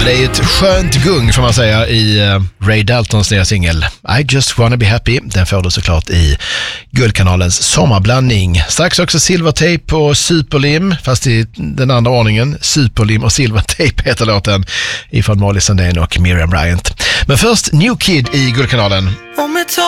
Det är ett skönt gung får man säga i Ray Daltons nya singel I Just Wanna Be Happy. Den får du såklart i Guldkanalens sommarblandning. Strax också Silvertape och Superlim, fast i den andra ordningen. Superlim och Silvertape heter låten ifrån Molly Sandén och Miriam Bryant. Men först New Kid i Guldkanalen.